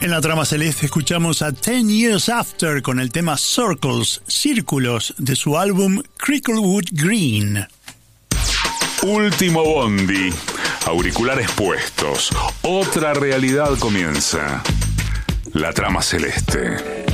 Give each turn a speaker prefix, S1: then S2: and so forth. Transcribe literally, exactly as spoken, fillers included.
S1: En la trama celeste escuchamos a Ten Years After con el tema Circles, Círculos, de su álbum Cricklewood Green.
S2: Último bondi, auriculares puestos, otra realidad comienza. La trama celeste.